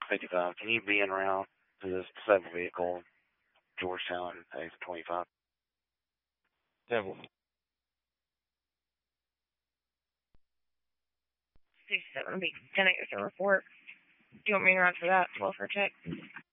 55. Can you be en route to this disabled vehicle, Georgetown, exit 25? Devil. 67 will be 10 8 report. Do you want me to run for that? 12 for check.